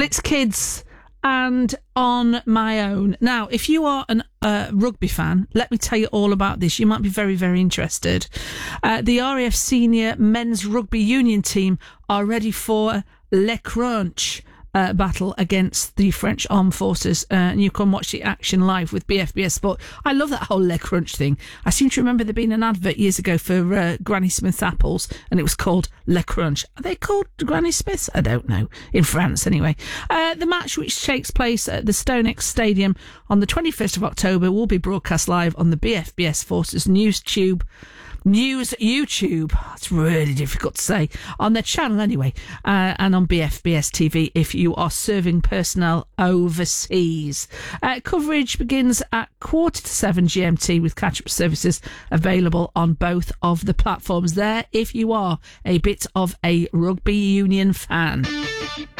Blitz Kids and On My Own. Now, if you are a rugby fan, let me tell you all about this. You might be very, very interested. The RAF senior men's rugby union team are ready for Le Crunch battle against the French Armed Forces, and you can watch the action live with BFBS Sport. I love that whole Le Crunch thing. I seem to remember there being an advert years ago for Granny Smith's apples, and it was called Le Crunch. Are they called Granny Smith's? I don't know. In France, anyway. The match, which takes place at the StoneX Stadium on the 21st of October, will be broadcast live on the BFBS Forces News YouTube. It's really difficult to say. On their channel anyway, and on BFBS TV if you are serving personnel overseas. Coverage begins at 6:45 GMT with catch-up services available on both of the platforms there if you are a bit of a rugby union fan.